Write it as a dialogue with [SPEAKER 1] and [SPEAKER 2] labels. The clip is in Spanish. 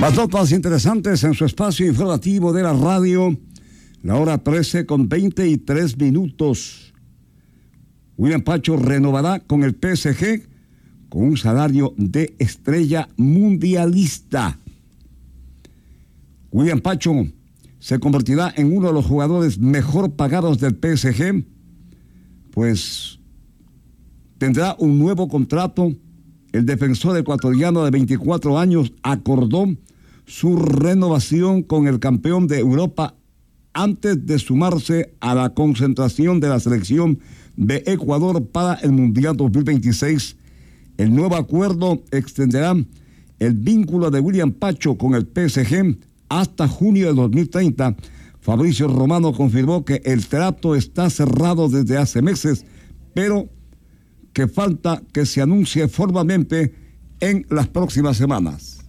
[SPEAKER 1] Más notas interesantes en su espacio informativo de la radio. La hora 13:23. William Pacho renovará con el PSG con un salario de estrella mundialista. William Pacho se convertirá en uno de los jugadores mejor pagados del PSG, pues tendrá un nuevo contrato. El defensor ecuatoriano de 24 años acordó su renovación con el campeón de Europa antes de sumarse a la concentración de la selección de Ecuador para el Mundial 2026. El nuevo acuerdo extenderá el vínculo de William Pacho con el PSG hasta junio de 2030. Fabricio Romano confirmó que el trato está cerrado desde hace meses, pero que falta que se anuncie formalmente en las próximas semanas.